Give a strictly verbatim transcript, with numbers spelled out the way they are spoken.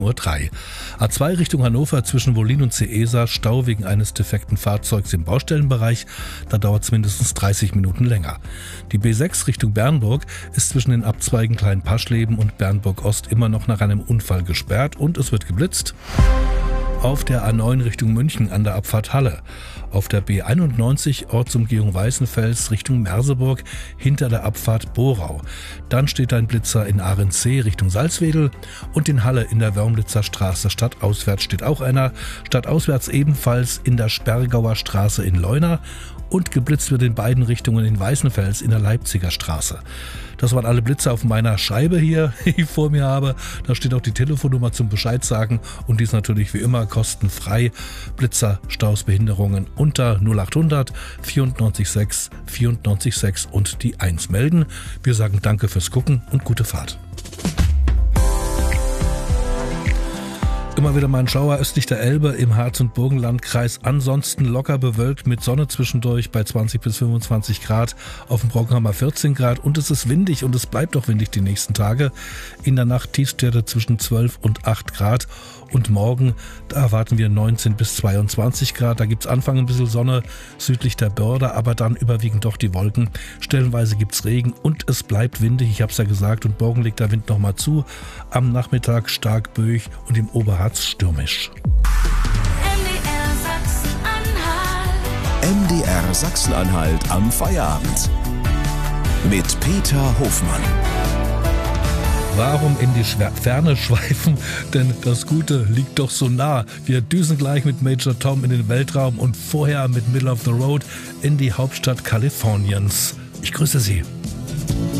Uhr drei. A zwei Richtung Hannover zwischen Wollin und Ceesa, Stau wegen eines defekten Fahrzeugs im Baustellenbereich. Da dauert es mindestens dreißig Minuten länger. Die B sechs Richtung Bernburg ist zwischen den Abzweigen Kleinpaschleben und Bernburg Ost immer noch nach einem Unfall gesperrt und es wird geblitzt. Auf der A neun Richtung München an der Abfahrt Halle. Auf der B einundneunzig Ortsumgehung Weißenfels Richtung Merseburg hinter der Abfahrt Borau. Dann steht ein Blitzer in Ahrensee Richtung Salzwedel und in Halle in der Wörmlitzer Straße. Stadtauswärts steht auch einer. Stadtauswärts ebenfalls in der Sperrgauer Straße in Leuna. Und geblitzt wird in beiden Richtungen in Weißenfels in der Leipziger Straße. Das waren alle Blitze auf meiner Scheibe hier, die ich vor mir habe. Da steht auch die Telefonnummer zum Bescheid sagen und die ist natürlich wie immer kostenfrei. Blitzer, Staus, Behinderungen unter null acht hundert vierundneunzig sechs vierundneunzig sechs und die eins melden. Wir sagen danke fürs Gucken und gute Fahrt. Immer wieder mal ein Schauer östlich der Elbe im Harz- und Burgenlandkreis. Ansonsten locker bewölkt mit Sonne zwischendurch bei zwanzig bis fünfundzwanzig Grad. Auf dem Brocken haben wir vierzehn Grad und es ist windig und es bleibt auch windig die nächsten Tage. In der Nacht Tiefstwerte zwischen zwölf und acht Grad. Und morgen, da erwarten wir neunzehn bis zweiundzwanzig Grad. Da gibt es Anfang ein bisschen Sonne südlich der Börde, aber dann überwiegend doch die Wolken. Stellenweise gibt es Regen und es bleibt windig, ich habe es ja gesagt. Und morgen legt der Wind nochmal zu. Am Nachmittag stark böig und im Oberharz stürmisch. M D R Sachsen-Anhalt am Feierabend. Mit Peter Hofmann. Warum in die Ferne schweifen? Denn das Gute liegt doch so nah. Wir düsen gleich mit Major Tom in den Weltraum und vorher mit Middle of the Road in die Hauptstadt Kaliforniens. Ich grüße Sie.